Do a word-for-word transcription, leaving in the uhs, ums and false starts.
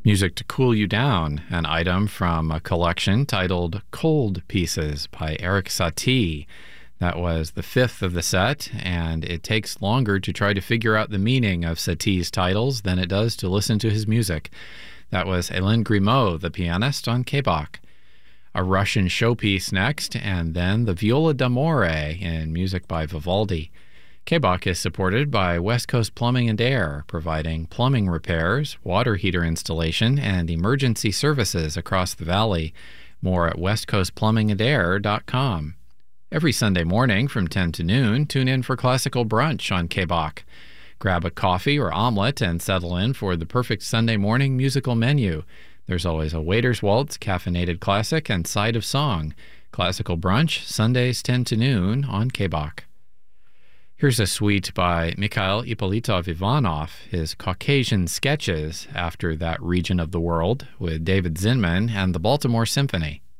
Music to Cool You Down, an item from a collection titled Cold Pieces by Erik Satie. That was the fifth of the set, and it takes longer to try to figure out the meaning of Satie's titles than it does to listen to his music. That was Hélène Grimaud, the pianist, on K B O C. A Russian showpiece next, and then the Viola d'Amore in music by Vivaldi. K B O C is supported by West Coast Plumbing and Air, providing plumbing repairs, water heater installation, and emergency services across the valley. More at west coast plumbing and air dot com. Every Sunday morning from ten to noon, tune in for Classical Brunch on K B O C. Grab a coffee or omelet and settle in for the perfect Sunday morning musical menu. There's always a waiter's waltz, caffeinated classic, and side of song. Classical Brunch, Sundays ten to noon on K B O C. Here's a suite by Mikhail Ippolitov Ivanov, his Caucasian Sketches after that region of the world, with David Zinman and the Baltimore Symphony.